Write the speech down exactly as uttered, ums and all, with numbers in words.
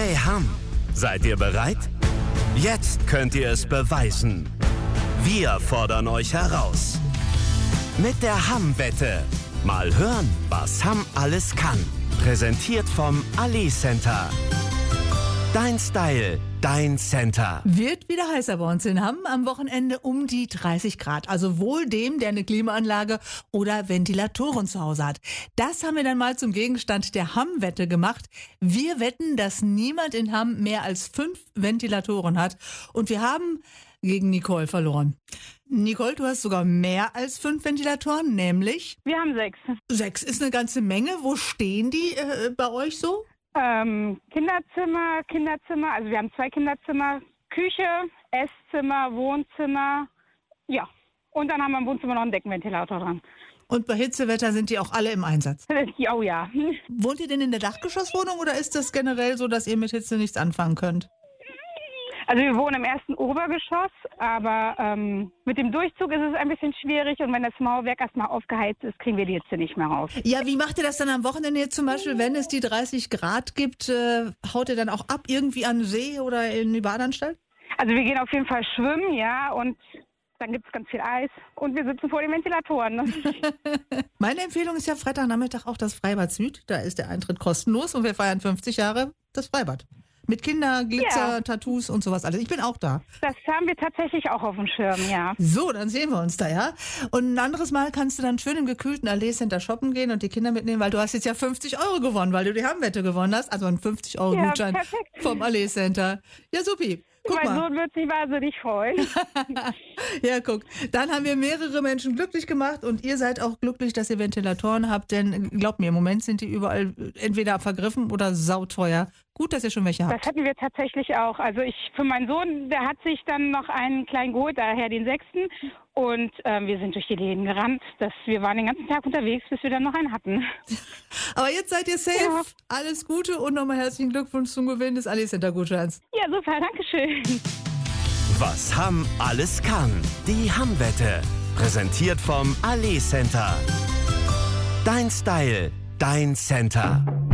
Hey Hamm, seid ihr bereit? Jetzt könnt ihr es beweisen. Wir fordern euch heraus. Mit der Hamm-Wette. Mal hören, was Hamm alles kann. Präsentiert vom Ali Center. Dein Style, dein Center. Wird wieder heißer bei uns in Hamm. Am Wochenende um die dreißig Grad. Also wohl dem, der eine Klimaanlage oder Ventilatoren zu Hause hat. Das haben wir dann mal zum Gegenstand der Hamm-Wette gemacht. Wir wetten, dass niemand in Hamm mehr als fünf Ventilatoren hat. Und wir haben gegen Nicole verloren. Nicole, du hast sogar mehr als fünf Ventilatoren, nämlich? Wir haben sechs. Sechs ist eine ganze Menge. Wo stehen die äh, bei euch so? Ähm, Kinderzimmer, Kinderzimmer, also wir haben zwei Kinderzimmer, Küche, Esszimmer, Wohnzimmer, ja. Und dann haben wir im Wohnzimmer noch einen Deckenventilator dran. Und bei Hitzewetter sind die auch alle im Einsatz? Oh ja. Wohnt ihr denn in der Dachgeschosswohnung oder ist das generell so, dass ihr mit Hitze nichts anfangen könnt? Also wir wohnen im ersten Obergeschoss, aber ähm, mit dem Durchzug ist es ein bisschen schwierig und wenn das Mauerwerk erstmal aufgeheizt ist, kriegen wir die Hitze nicht mehr raus. Ja, wie macht ihr das dann am Wochenende jetzt zum Beispiel, wenn es die dreißig Grad gibt? Äh, haut ihr dann auch ab irgendwie an den See oder in die Badeanstalt? Also wir gehen auf jeden Fall schwimmen, ja, und dann gibt es ganz viel Eis und wir sitzen vor den Ventilatoren. Ne? Meine Empfehlung ist ja Freitagnachmittag auch das Freibad Süd. Da ist der Eintritt kostenlos und wir feiern fünfzig Jahre das Freibad. Mit Kinder, Glitzer, ja. Tattoos und sowas alles. Ich bin auch da. Das haben wir tatsächlich auch auf dem Schirm, ja. So, dann sehen wir uns da, ja. Und ein anderes Mal kannst du dann schön im gekühlten Ali Center shoppen gehen und die Kinder mitnehmen, weil du hast jetzt ja fünfzig Euro gewonnen, weil du die Hamm-Wette gewonnen hast. Also ein fünfzig Euro Gutschein ja, vom Ali Center. Ja, supi. Guck mein mal. Sohn wird sich wahnsinnig freuen. Ja, guck. Dann haben wir mehrere Menschen glücklich gemacht und ihr seid auch glücklich, dass ihr Ventilatoren habt, denn glaubt mir, im Moment sind die überall entweder vergriffen oder sauteuer. Gut, dass ihr schon welche habt. Das hatten wir tatsächlich auch. Also ich für meinen Sohn, der hat sich dann noch einen kleinen geholt, daher den sechsten. Und ähm, wir sind durch die Läden gerannt. Dass wir waren den ganzen Tag unterwegs, bis wir dann noch einen hatten. Aber jetzt seid ihr safe. Ja. Alles Gute und nochmal herzlichen Glückwunsch zum Gewinn des Ali Center Gutscheins. Ja, super, danke schön. Was Hamm alles kann. Die Hamm-Wette. Präsentiert vom Ali Center. Dein Style, dein Center.